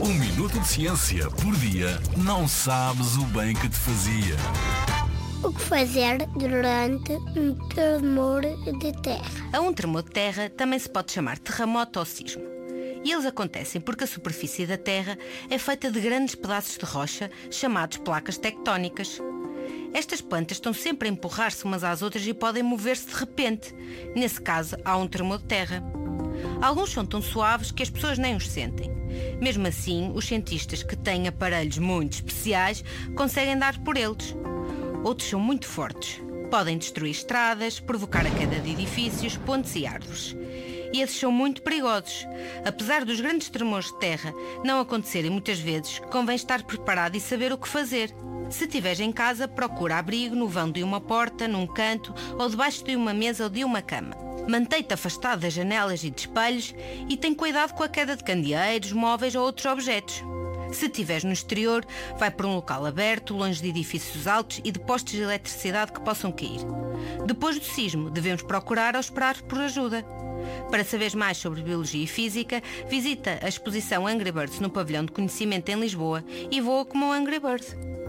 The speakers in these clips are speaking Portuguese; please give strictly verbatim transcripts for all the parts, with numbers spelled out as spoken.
Um minuto de ciência por dia não sabes o bem que te fazia. O que fazer durante um tremor de terra? A um tremor de terra também se pode chamar terremoto ou sismo. E eles acontecem porque a superfície da Terra é feita de grandes pedaços de rocha chamados placas tectónicas. Estas plantas estão sempre a empurrar-se umas às outras e podem mover-se de repente. Nesse caso, há um tremor de terra. Alguns são tão suaves que as pessoas nem os sentem. Mesmo assim, os cientistas que têm aparelhos muito especiais conseguem dar por eles. Outros são muito fortes. Podem destruir estradas, provocar a queda de edifícios, pontes e árvores. E esses são muito perigosos. Apesar dos grandes tremores de terra não acontecerem muitas vezes, convém estar preparado e saber o que fazer. Se estiveres em casa, procura abrigo no vão de uma porta, num canto ou debaixo de uma mesa ou de uma cama. Mantém-te afastado das janelas e de espelhos e tem cuidado com a queda de candeeiros, móveis ou outros objetos. Se estiveres no exterior, vai para um local aberto, longe de edifícios altos e de postes de eletricidade que possam cair. Depois do sismo, devemos procurar ou esperar por ajuda. Para saberes mais sobre biologia e física, visita a exposição Angry Birds no Pavilhão de Conhecimento em Lisboa e voa como um Angry Bird.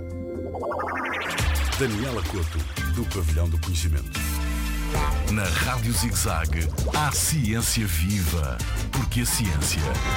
Daniela Couto, do Pavilhão do Conhecimento. Na Rádio Zig-Zag, há ciência viva, porque a ciência